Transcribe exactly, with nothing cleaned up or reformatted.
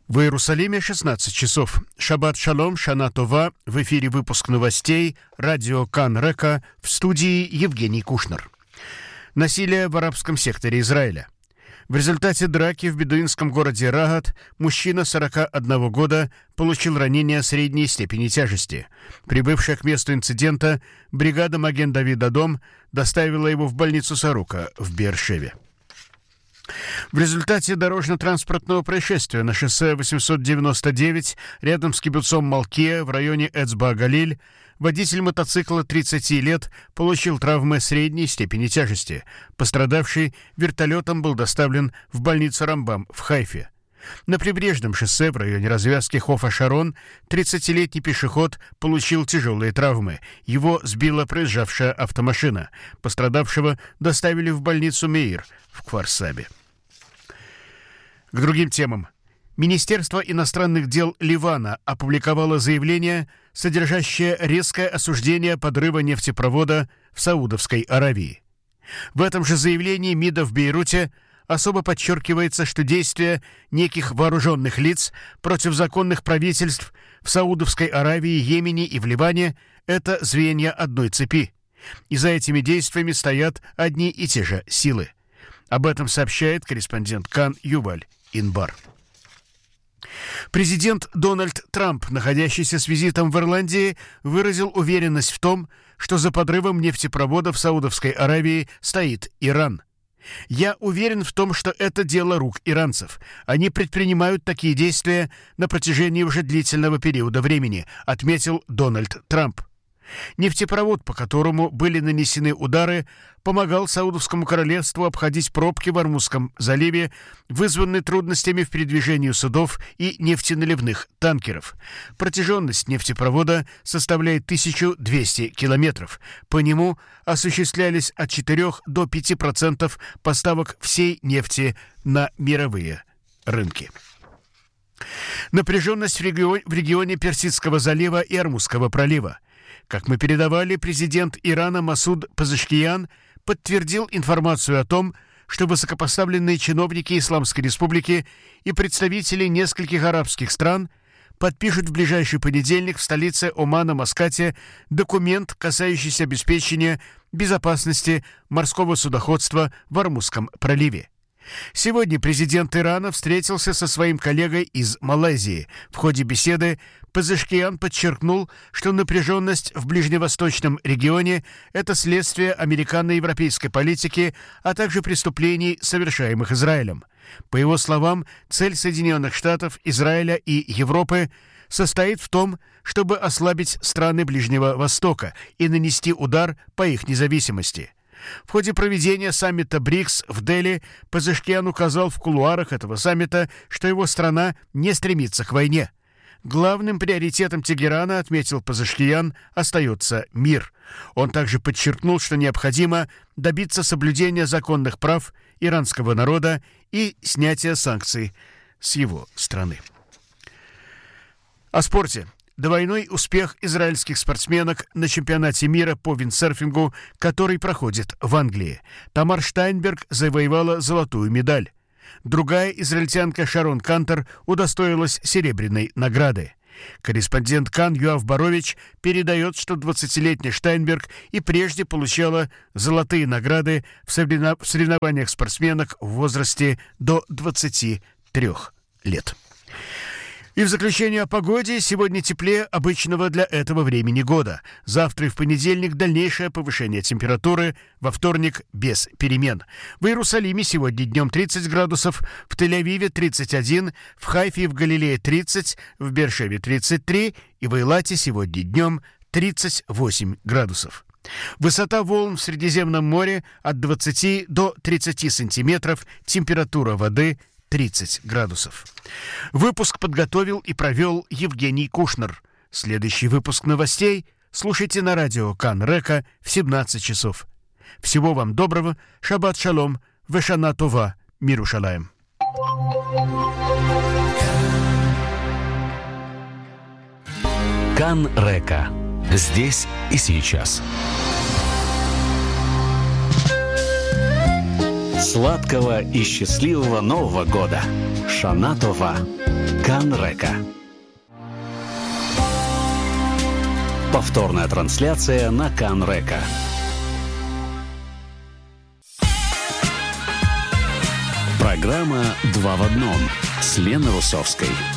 В Иерусалиме шестнадцать часов. Шаббат шалом, шана това. В эфире выпуск новостей. Радио Кан Река. В студии Евгений Кушнер. Насилие в арабском секторе Израиля. В результате драки в бедуинском городе Рагат мужчина сорока одного года получил ранение средней степени тяжести. Прибывшая к месту инцидента бригада Маген-Давид-Адом доставила его в больницу Сарука в Беэр-Шеве. В результате дорожно-транспортного происшествия на шоссе восемьсот девяносто девять рядом с кибуцом Малкия в районе Эцба-Галиль водитель мотоцикла тридцати лет получил травмы средней степени тяжести. Пострадавший вертолетом был доставлен в больницу Рамбам в Хайфе. На прибрежном шоссе в районе развязки Хофа-Шарон тридцатилетний пешеход получил тяжелые травмы. Его сбила проезжавшая автомашина. Пострадавшего доставили в больницу Меир в Кфар-Сабе. К другим темам. Министерство иностранных дел Ливана опубликовало заявление, содержащее резкое осуждение подрыва нефтепровода в Саудовской Аравии. В этом же заявлении МИДа в Бейруте особо подчеркивается, что действия неких вооруженных лиц против законных правительств в Саудовской Аравии, Йемене и в Ливане – это звенья одной цепи. И за этими действиями стоят одни и те же силы. Об этом сообщает корреспондент Кан Юваль Инбар. Президент Дональд Трамп, находящийся с визитом в Ирландии, выразил уверенность в том, что за подрывом нефтепровода в Саудовской Аравии стоит Иран. «Я уверен в том, что это дело рук иранцев. Они предпринимают такие действия на протяжении уже длительного периода времени», отметил Дональд Трамп. Нефтепровод, по которому были нанесены удары, помогал Саудовскому королевству обходить пробки в Ормузском заливе, вызванные трудностями в передвижении судов и нефтеналивных танкеров. Протяженность нефтепровода составляет тысячу двести километров. По нему осуществлялись от четырёх до пяти процентов поставок всей нефти на мировые рынки. Напряженность в регионе, в регионе Персидского залива и Ормузского пролива. Как мы передавали, президент Ирана Масуд Пезешкиян подтвердил информацию о том, что высокопоставленные чиновники Исламской Республики и представители нескольких арабских стран подпишут в ближайший понедельник в столице Омана Маскате документ, касающийся обеспечения безопасности морского судоходства в Ормузском проливе. Сегодня президент Ирана встретился со своим коллегой из Малайзии. В ходе беседы Пезешкиян подчеркнул, что напряженность в ближневосточном регионе – это следствие американо-европейской политики, а также преступлений, совершаемых Израилем. По его словам, цель Соединенных Штатов, Израиля и Европы состоит в том, чтобы ослабить страны Ближнего Востока и нанести удар по их независимости. В ходе проведения саммита БРИКС в Дели Пезешкиян указал в кулуарах этого саммита, что его страна не стремится к войне. Главным приоритетом Тегерана, отметил Пезешкиян, остается мир. Он также подчеркнул, что необходимо добиться соблюдения законных прав иранского народа и снятия санкций с его страны. О спорте. Двойной успех израильских спортсменок на чемпионате мира по виндсерфингу, который проходит в Англии. Тамар Штайнберг завоевала золотую медаль. Другая израильтянка Шарон Кантер удостоилась серебряной награды. Корреспондент Кан Юав Борович передает, что двадцатилетняя Штайнберг и прежде получала золотые награды в соревнованиях спортсменок в возрасте до двадцати трёх лет. И в заключение о погоде. Сегодня теплее обычного для этого времени года. Завтра и в понедельник дальнейшее повышение температуры. Во вторник без перемен. В Иерусалиме сегодня днем тридцать градусов, в Тель-Авиве тридцать один, в Хайфе и в Галилее тридцать, в Беэр-Шеве тридцать три и в Эйлате сегодня днем тридцать восемь градусов. Высота волн в Средиземном море от двадцати до тридцати сантиметров. Температура воды тридцать градусов. Выпуск подготовил и провел Евгений Кушнер. Следующий выпуск новостей слушайте на радио Кан Река в семнадцать часов. Всего вам доброго. Шаббат шалом. Вешана това. Мир Ушалаем. Кан Река. Здесь и сейчас. Сладкого и счастливого Нового года! Шанатова. Кан Река. Повторная трансляция на Кан Река. Программа «Два в одном» с Леной Русовской.